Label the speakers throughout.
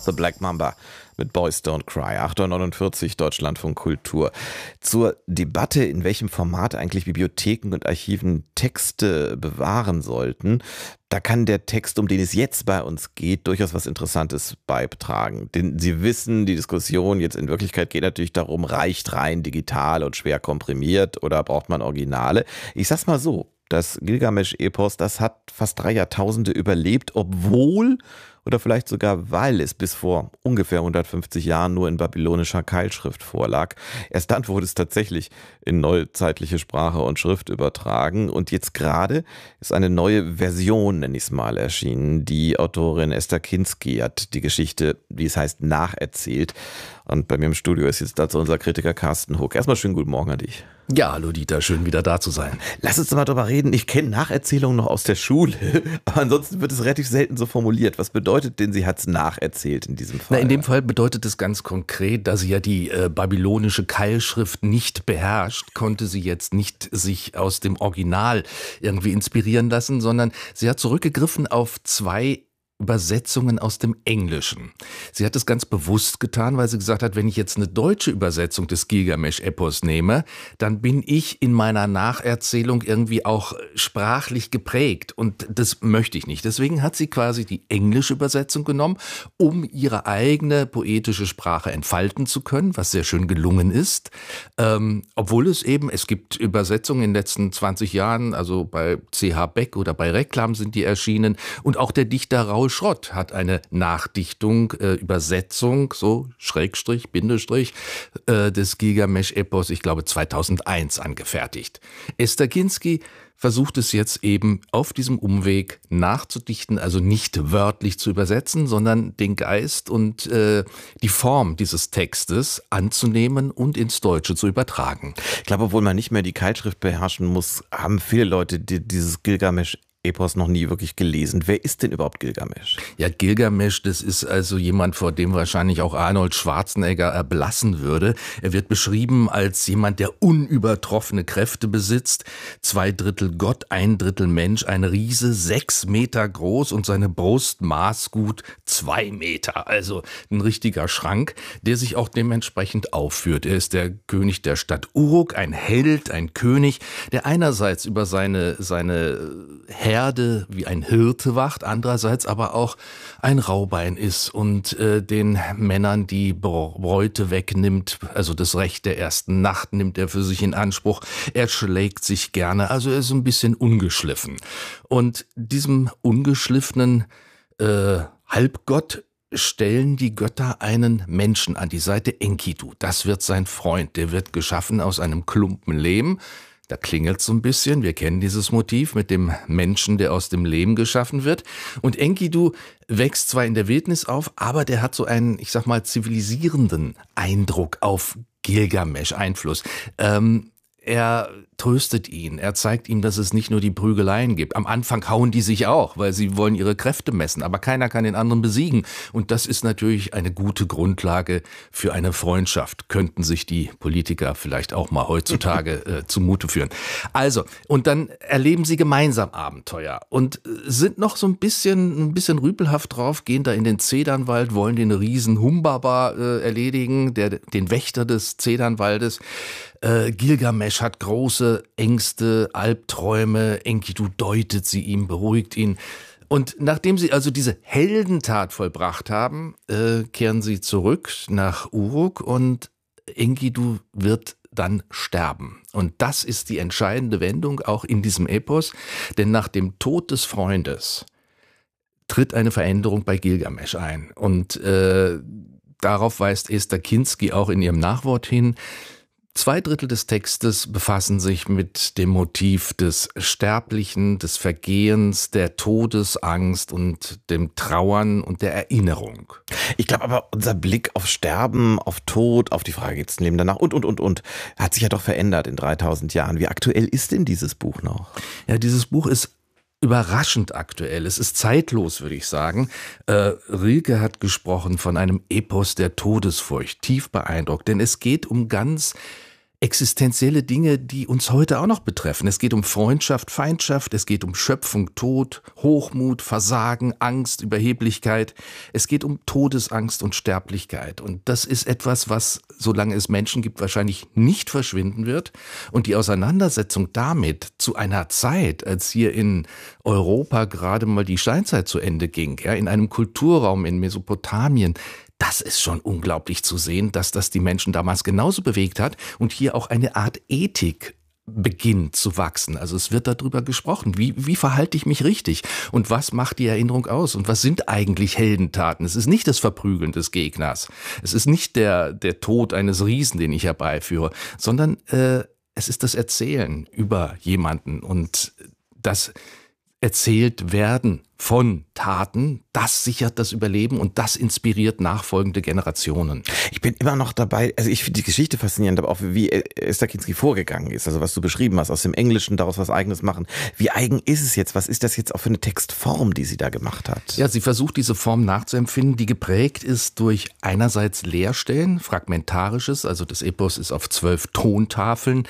Speaker 1: The Black Mamba mit Boys Don't Cry, 8:49 Uhr Deutschlandfunk Kultur. Zur Debatte, in welchem Format eigentlich Bibliotheken und Archiven Texte bewahren sollten, da kann der Text, um den es jetzt bei uns geht, durchaus was Interessantes beitragen. Denn Sie wissen, die Diskussion jetzt in Wirklichkeit geht natürlich darum, reicht rein digital und schwer komprimiert oder braucht man Originale? Ich sag's mal so, das Gilgamesch-Epos, das hat fast 3 Jahrtausende überlebt, obwohl oder vielleicht sogar weil es bis vor ungefähr 150 Jahren nur in babylonischer Keilschrift vorlag. Erst dann wurde es tatsächlich in neuzeitliche Sprache und Schrift übertragen und jetzt gerade ist eine neue Version, nenne ich es mal, erschienen. Die Autorin Esther Kinsky hat die Geschichte, wie es heißt, nacherzählt und bei mir im Studio ist jetzt dazu unser Kritiker Carsten Huck. Erstmal schönen guten Morgen an dich.
Speaker 2: Ja, hallo Dieter, schön wieder da zu sein.
Speaker 1: Lass uns doch mal drüber reden. Ich kenne Nacherzählungen noch aus der Schule, aber ansonsten wird es relativ selten so formuliert. Was bedeutet denn, sie hat es nacherzählt in diesem Fall?
Speaker 2: In dem Fall bedeutet es ganz konkret, da sie ja die babylonische Keilschrift nicht beherrscht, konnte sie jetzt nicht sich aus dem Original irgendwie inspirieren lassen, sondern sie hat zurückgegriffen auf 2 Übersetzungen aus dem Englischen. Sie hat es ganz bewusst getan, weil sie gesagt hat, wenn ich jetzt eine deutsche Übersetzung des Gilgamesch-Epos nehme, dann bin ich in meiner Nacherzählung irgendwie auch sprachlich geprägt und das möchte ich nicht. Deswegen hat sie quasi die englische Übersetzung genommen, um ihre eigene poetische Sprache entfalten zu können, was sehr schön gelungen ist. Obwohl es gibt Übersetzungen in den letzten 20 Jahren, also bei C.H. Beck oder bei Reklam sind die erschienen und auch der Dichter Raul Schrott hat eine Nachdichtung, Übersetzung, so Schrägstrich, Bindestrich, des Gilgamesch-Epos, ich glaube 2001 angefertigt. Esther Kinsky versucht es jetzt eben auf diesem Umweg nachzudichten, also nicht wörtlich zu übersetzen, sondern den Geist und die Form dieses Textes anzunehmen und ins Deutsche zu übertragen.
Speaker 1: Ich glaube, obwohl man nicht mehr die Keilschrift beherrschen muss, haben viele Leute dieses Gilgamesch-Epos noch nie wirklich gelesen. Wer ist denn überhaupt Gilgamesch?
Speaker 2: Ja, Gilgamesch, das ist also jemand, vor dem wahrscheinlich auch Arnold Schwarzenegger erblassen würde. Er wird beschrieben als jemand, der unübertroffene Kräfte besitzt. 2/3 Gott, 1/3 Mensch, ein Riese, 6 Meter groß und seine Brust maß gut 2 Meter. Also ein richtiger Schrank, der sich auch dementsprechend aufführt. Er ist der König der Stadt Uruk, ein Held, ein König, der einerseits über seine Herde wie ein Hirte wacht, andererseits aber auch ein Raubein ist und den Männern die Beute wegnimmt, also das Recht der ersten Nacht nimmt er für sich in Anspruch. Er schlägt sich gerne, also er ist ein bisschen ungeschliffen. Und diesem ungeschliffenen Halbgott stellen die Götter einen Menschen an die Seite, Enkidu. Das wird sein Freund, der wird geschaffen aus einem Klumpen Lehm. Da klingelt so ein bisschen, wir kennen dieses Motiv mit dem Menschen, der aus dem Lehm geschaffen wird. Und Enkidu wächst zwar in der Wildnis auf, aber der hat so einen, ich sag mal, zivilisierenden Eindruck auf Gilgamesch, Einfluss. Er tröstet ihn, er zeigt ihm, dass es nicht nur die Prügeleien gibt. Am Anfang hauen die sich auch, weil sie wollen ihre Kräfte messen, aber keiner kann den anderen besiegen. Und das ist natürlich eine gute Grundlage für eine Freundschaft. Könnten sich die Politiker vielleicht auch mal heutzutage zumute führen. Also, und dann erleben sie gemeinsam Abenteuer und sind noch so ein bisschen rüpelhaft drauf, gehen da in den Zedernwald, wollen den riesen Humbaba erledigen, den Wächter des Zedernwaldes. Gilgamesch hat große Ängste, Albträume, Enkidu deutet sie ihm, beruhigt ihn. Und nachdem sie also diese Heldentat vollbracht haben, kehren sie zurück nach Uruk und Enkidu wird dann sterben. Und das ist die entscheidende Wendung auch in diesem Epos, denn nach dem Tod des Freundes tritt eine Veränderung bei Gilgamesch ein. Und darauf weist Esther Kinsky auch in ihrem Nachwort hin. 2/3 des Textes befassen sich mit dem Motiv des Sterblichen, des Vergehens, der Todesangst und dem Trauern und der Erinnerung.
Speaker 1: Ich glaube aber, unser Blick auf Sterben, auf Tod, auf die Frage, gibt's ein Leben danach und, hat sich ja doch verändert in 3000 Jahren. Wie aktuell ist denn dieses Buch noch?
Speaker 2: Ja, dieses Buch ist überraschend aktuell. Es ist zeitlos, würde ich sagen. Rilke hat gesprochen von einem Epos der Todesfurcht, tief beeindruckt, denn es geht um ganz existenzielle Dinge, die uns heute auch noch betreffen. Es geht um Freundschaft, Feindschaft, es geht um Schöpfung, Tod, Hochmut, Versagen, Angst, Überheblichkeit. Es geht um Todesangst und Sterblichkeit. Und das ist etwas, was, solange es Menschen gibt, wahrscheinlich nicht verschwinden wird. Und die Auseinandersetzung damit zu einer Zeit, als hier in Europa gerade mal die Steinzeit zu Ende ging, ja, in einem Kulturraum in Mesopotamien, das ist schon unglaublich zu sehen, dass das die Menschen damals genauso bewegt hat und hier auch eine Art Ethik beginnt zu wachsen. Also es wird darüber gesprochen, wie verhalte ich mich richtig und was macht die Erinnerung aus und was sind eigentlich Heldentaten. Es ist nicht das Verprügeln des Gegners, es ist nicht der Tod eines Riesen, den ich herbeiführe, sondern es ist das Erzählen über jemanden und das erzählt werden von Taten, das sichert das Überleben und das inspiriert nachfolgende Generationen.
Speaker 1: Ich bin immer noch dabei, also ich finde die Geschichte faszinierend, aber auch wie Esther Kinski vorgegangen ist, also was du beschrieben hast, aus dem Englischen daraus was Eigenes machen. Wie eigen ist es jetzt? Was ist das jetzt auch für eine Textform, die sie da gemacht hat?
Speaker 2: Ja, sie versucht diese Form nachzuempfinden, die geprägt ist durch einerseits Leerstellen, Fragmentarisches, also das Epos ist auf 12 Tontafeln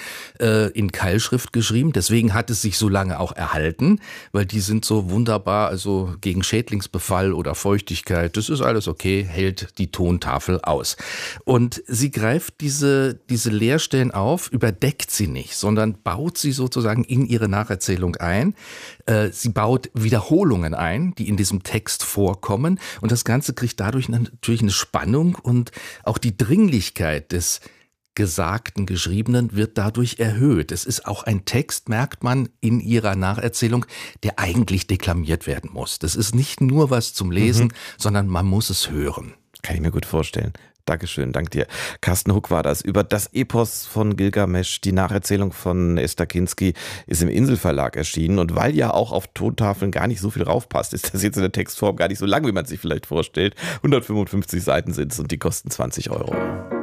Speaker 2: in Keilschrift geschrieben, deswegen hat es sich so lange auch erhalten, weil die sind so wunderbar, also gegen Schädlingsbefall oder Feuchtigkeit, das ist alles okay, hält die Tontafel aus. Und sie greift diese Leerstellen auf, überdeckt sie nicht, sondern baut sie sozusagen in ihre Nacherzählung ein. Sie baut Wiederholungen ein, die in diesem Text vorkommen. Und das Ganze kriegt dadurch natürlich eine Spannung und auch die Dringlichkeit des Gesagten, Geschriebenen wird dadurch erhöht. Es ist auch ein Text, merkt man in ihrer Nacherzählung, der eigentlich deklamiert werden muss. Das ist nicht nur was zum Lesen, sondern man muss es hören.
Speaker 1: Kann ich mir gut vorstellen. Dankeschön, dank dir. Carsten Huck war das. Über das Epos von Gilgamesch, die Nacherzählung von Esther Kinski, ist im Inselverlag erschienen. Und weil ja auch auf Tontafeln gar nicht so viel raufpasst, ist das jetzt in der Textform gar nicht so lang, wie man sich vielleicht vorstellt. 155 Seiten sind es und die kosten 20 €.